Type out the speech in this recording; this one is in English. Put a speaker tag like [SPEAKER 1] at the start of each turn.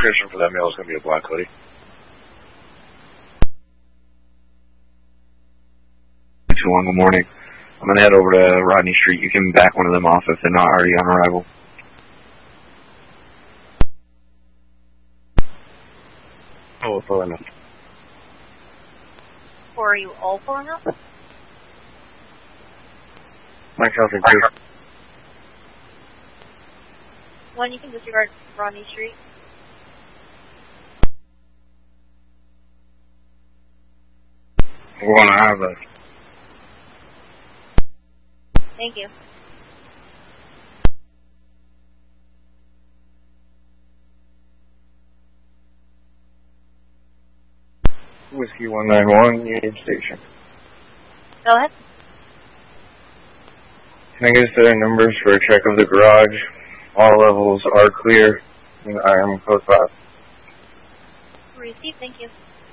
[SPEAKER 1] description for that male is going to be a black hoodie. 2-1, good morning. I'm going to head over to Rodney Street. You can back one of them off if they're not already on arrival. Oh, we're pulling up.
[SPEAKER 2] Or are you all pulling up?
[SPEAKER 1] Mike Alfred 2.
[SPEAKER 2] One, you can disregard Rodney Street.
[SPEAKER 1] We're going to have a...
[SPEAKER 2] Thank you.
[SPEAKER 1] Whiskey 191, Union Station.
[SPEAKER 2] Go ahead.
[SPEAKER 1] Can I get the numbers for a check of the garage? All levels are clear, and I am close by.
[SPEAKER 2] Receive, thank you.